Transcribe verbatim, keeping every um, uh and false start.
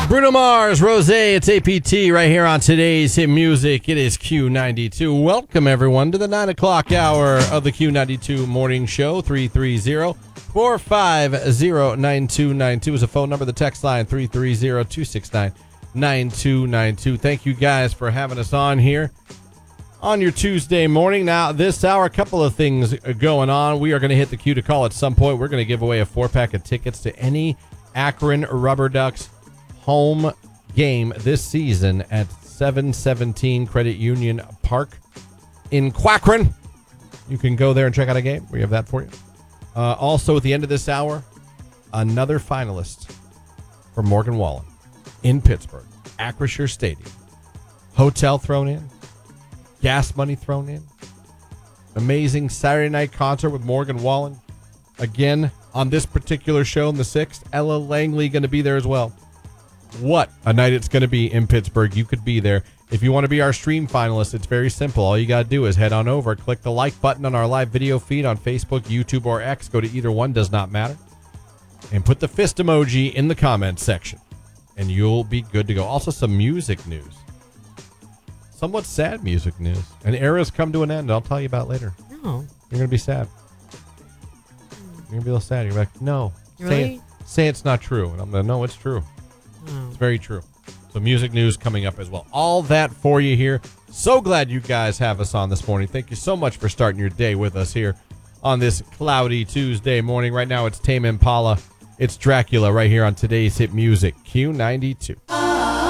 Bruno Mars, Rosé, it's A P T right here on today's Hit Music. It is Q ninety-two. Welcome, everyone, to the nine o'clock hour of the Q ninety-two Morning Show. three three zero, four five zero, nine two nine two is a phone number. The text line, three three zero, two six nine, nine two nine two. Thank you guys for having us on here on your Tuesday morning. Now, this hour, a couple of things going on. We are going to hit the queue to call at some point. We're going to give away a four-pack of tickets to any Akron Rubber Ducks home game this season at seven seventeen Credit Union Park in Quackron. You can go there and check out a game. We have that for you. Uh, also, at the end of this hour, another finalist for Morgan Wallen in Pittsburgh, Acrisure Stadium. Hotel thrown in, gas money thrown in. Amazing Saturday night concert with Morgan Wallen. Again, on this particular show on the sixth, Ella Langley going to be there as well. What a night it's going to be in Pittsburgh. You could be there. If you want to be our stream finalist, it's very simple. All you got to do is head on over, click the like button on our live video feed on Facebook, YouTube, or X. Go to either one, does not matter. And put the fist emoji in the comments section, and you'll be good to go. Also, some music news. Somewhat sad music news. An era's come to an end. I'll tell you about it later. No. You're going to be sad. You're going to be a little sad. You're like, no. Really? Say, it, say it's not true. And I'm like, no, it's true. Oh. It's very true. So music news coming up as well. All that for you here. So glad you guys have us on this morning. Thank you so much for starting your day with us here on this cloudy Tuesday morning. Right now it's Tame Impala. It's Dracula right here on today's Hit Music Q ninety-two.